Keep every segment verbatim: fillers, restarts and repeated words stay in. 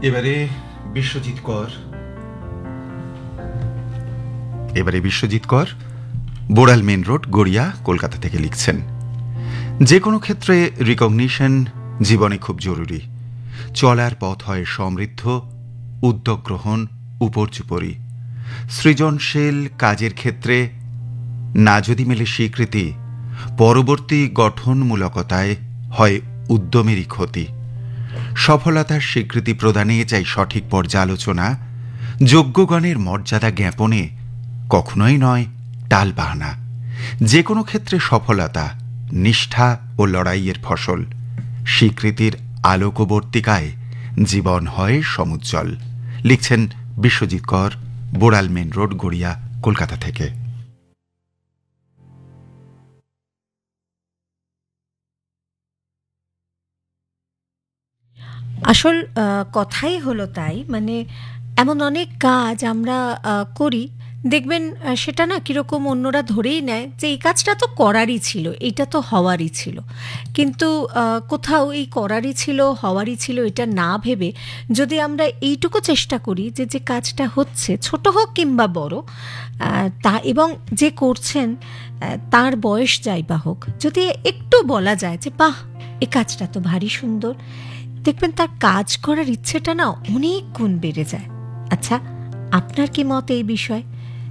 এবারে বিশ্বজিৎ কর এবারে বিশ্বজিৎ কর বোড়াল মেন রোড, গড়িয়া, কলকাতা থেকে লিখছেন, যে কোনো ক্ষেত্রে রিকগনিশন জীবনে খুব জরুরি। চলার পথ হয় সমৃদ্ধ, উদ্যোগ গ্রহণ উপর্যুপরি। সৃজনশীল কাজের ক্ষেত্রে না যদি মেলে স্বীকৃতি, পরবর্তী গঠনমূলকতায় হয় উদ্যমেরই ক্ষতি। সফলতার স্বীকৃতি প্রদানে চাই সঠিক পর্যালোচনা, যোগ্যগণের মর্যাদা জ্ঞাপনে কখনোই নয় টালবাহানা। যে কোনো ক্ষেত্রে সফলতা নিষ্ঠা ও লড়াইয়ের ফসল। স্বীকৃতির আলোকবর্তিকায় জীবন হয় সমুজ্জ্বল। লিখছেন বিশ্বজিৎ কর, বোড়াল মেন রোড, গড়িয়া, কলকাতা থেকে। আসল কথাই হলো তাই, মানে এমন অনেক কাজ আমরা করি, দেখবেন সেটা না কীরকম অন্যরা ধরেই নেয় যে এই কাজটা তো করারই ছিল, এইটা তো হওয়ারই ছিল। কিন্তু কোথাও এই করারই ছিল, হওয়ারই ছিল এটা না ভেবে যদি আমরা এইটুকু চেষ্টা করি যে যে কাজটা হচ্ছে, ছোট হোক কিংবা বড়, তা এবং যে করছেন তার বয়স যাই বা হোক, যদি একটু বলা যায় যে বাহ এই কাজটা তো ভারী সুন্দর, দেখবেন তার কাজ করার ইচ্ছেটা না অনেক গুণ বেড়ে যায়। আচ্ছা, আপনার কি মত এই বিষয়ে?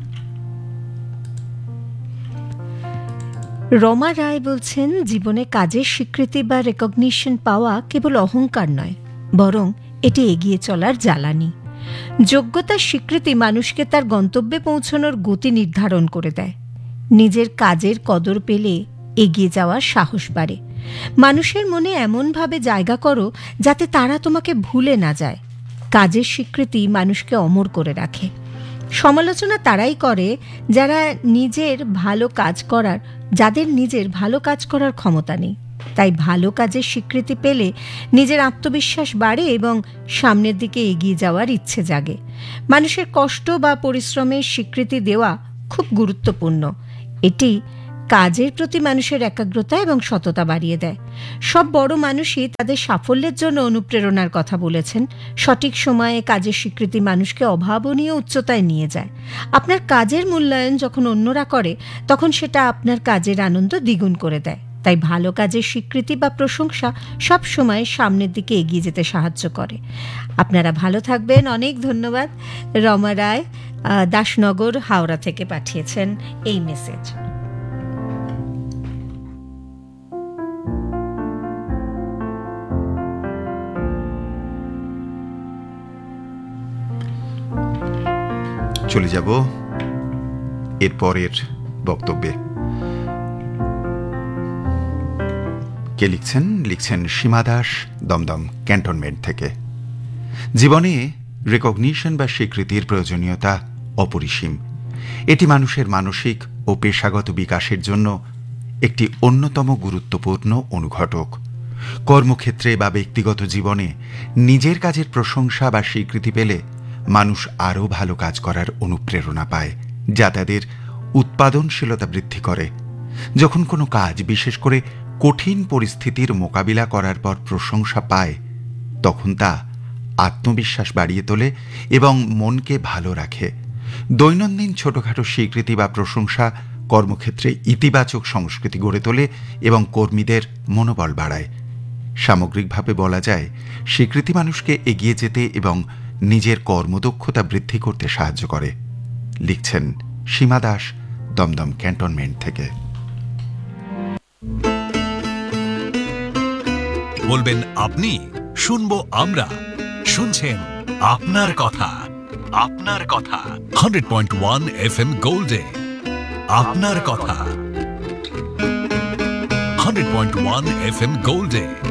রমা রায় বলছেন, জীবনে কাজের স্বীকৃতি বা রেকগনিশন পাওয়া কেবল অহংকার নয়, বরং এটি এগিয়ে চলার জ্বালানি। যোগ্যতার স্বীকৃতি মানুষকে তার গন্তব্যে পৌঁছানোর গতি নির্ধারণ করে দেয়। নিজের কাজের কদর পেলে এগিয়ে যাওয়ার সাহস বাড়ে। মানুষের মনে এমনভাবে জায়গা করো যাতে তারা তোমাকে ভুলে না যায়। কাজের স্বীকৃতি মানুষকে অমর করে রাখে। সমালোচনা তারাই করে যারা নিজের ভালো কাজ করার যাদের নিজের ভালো কাজ করার ক্ষমতা নেই। তাই ভালো কাজের স্বীকৃতি পেলে নিজের আত্মবিশ্বাস বাড়ে এবং সামনের দিকে এগিয়ে যাওয়ার ইচ্ছে জাগে। মানুষের কষ্ট বা পরিশ্রমের স্বীকৃতি দেওয়া খুব গুরুত্বপূর্ণ। এটি কাজের প্রতি মানুষের একাগ্রতা এবং সততা বাড়িয়ে দেয়। সব বড় মানুষই তাদের সাফল্যের জন্য অনুপ্রেরণার কথা বলেছেন। সঠিক সময়ে কাজের স্বীকৃতি মানুষকে অভাবনীয় উচ্চতায় নিয়ে যায়। আপনার কাজের মূল্যায়ন যখন অন্যরা করে, তখন সেটা আপনার কাজের আনন্দ দ্বিগুণ করে দেয়। তাই ভালো কাজের স্বীকৃতি বা প্রশংসা সব সময় সামনের দিকে এগিয়ে যেতে সাহায্য করে। আপনারা ভালো থাকবেন। অনেক ধন্যবাদ। রমা রায় দাসনগর, হাওড়া থেকে পাঠিয়েছেন এই মেসেজ। চলে যাব এর পরের বক্তব্যে। কে লিখছেন? লিখছেন সীমা দাস, দমদম ক্যান্টনমেন্ট থেকে। জীবনে রেকগনিশন বা স্বীকৃতির প্রয়োজনীয়তা অপরিসীম। এটি মানুষের মানসিক ও পেশাগত বিকাশের জন্য একটি অন্যতম গুরুত্বপূর্ণ অনুঘটক। কর্মক্ষেত্রে বা ব্যক্তিগত জীবনে নিজের কাজের প্রশংসা বা স্বীকৃতি পেলে মানুষ আরও ভালো কাজ করার অনুপ্রেরণা পায়, যা তাদের উৎপাদনশীলতা বৃদ্ধি করে। যখন কোনো কাজ, বিশেষ করে কঠিন পরিস্থিতির মোকাবিলা করার পর প্রশংসা পায়, তখন তা আত্মবিশ্বাস বাড়িয়ে তোলে এবং মনকে ভালো রাখে। দৈনন্দিন ছোটখাটো স্বীকৃতি বা প্রশংসা কর্মক্ষেত্রে ইতিবাচক সংস্কৃতি গড়ে তোলে এবং কর্মীদের মনোবল বাড়ায়। সামগ্রিকভাবে বলা যায়, স্বীকৃতি মানুষকে এগিয়ে যেতে এবং নিজের কর্মদক্ষতা বৃদ্ধি করতে সাহায্য করে। লিখছেন সীমা দাস, দমদম ক্যান্টনমেন্ট থেকে। বলবেন আপনি, শুনবো আমরা। শুনছেন আপনার কথা, আপনার কথা hundred point one F M গোল্ডে। আপনার কথা hundred point one F M গোল্ডে।